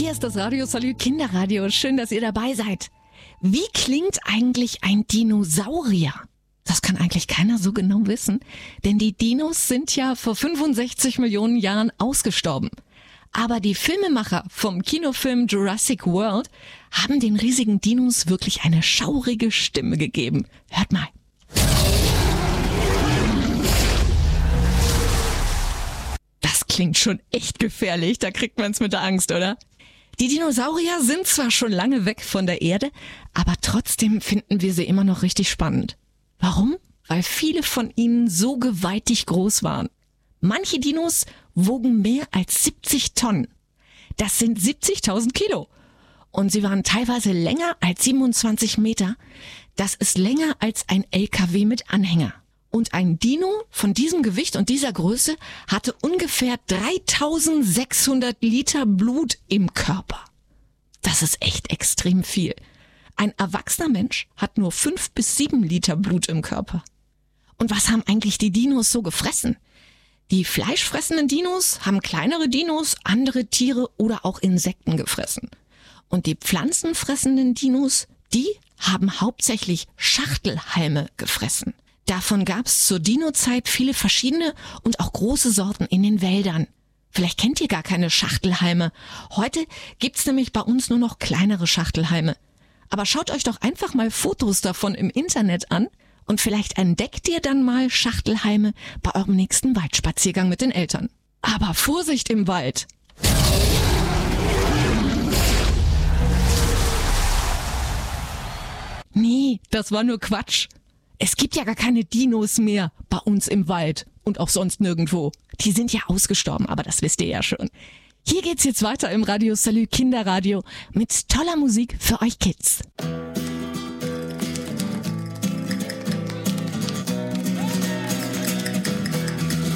Hier ist das Radio Salü Kinderradio. Schön, dass ihr dabei seid. Wie klingt eigentlich ein Dinosaurier? Das kann eigentlich keiner so genau wissen, denn die Dinos sind ja vor 65 Millionen Jahren ausgestorben. Aber die Filmemacher vom Kinofilm Jurassic World haben den riesigen Dinos wirklich eine schaurige Stimme gegeben. Hört mal. Das klingt schon echt gefährlich, da kriegt man's mit der Angst, oder? Die Dinosaurier sind zwar schon lange weg von der Erde, aber trotzdem finden wir sie immer noch richtig spannend. Warum? Weil viele von ihnen so gewaltig groß waren. Manche Dinos wogen mehr als 70 Tonnen. Das sind 70.000 Kilo. Und sie waren teilweise länger als 27 Meter. Das ist länger als ein LKW mit Anhänger. Und ein Dino von diesem Gewicht und dieser Größe hatte ungefähr 3600 Liter Blut im Körper. Das ist echt extrem viel. Ein erwachsener Mensch hat nur 5 bis 7 Liter Blut im Körper. Und was haben eigentlich die Dinos so gefressen? Die fleischfressenden Dinos haben kleinere Dinos, andere Tiere oder auch Insekten gefressen. Und die pflanzenfressenden Dinos, die haben hauptsächlich Schachtelhalme gefressen. Davon gab's zur Dino-Zeit viele verschiedene und auch große Sorten in den Wäldern. Vielleicht kennt ihr gar keine Schachtelhalme. Heute gibt's nämlich bei uns nur noch kleinere Schachtelhalme. Aber schaut euch doch einfach mal Fotos davon im Internet an und vielleicht entdeckt ihr dann mal Schachtelhalme bei eurem nächsten Waldspaziergang mit den Eltern. Aber Vorsicht im Wald! Nee, das war nur Quatsch. Es gibt ja gar keine Dinos mehr bei uns im Wald und auch sonst nirgendwo. Die sind ja ausgestorben, aber das wisst ihr ja schon. Hier geht's jetzt weiter im Radio Salü Kinderradio mit toller Musik für euch Kids.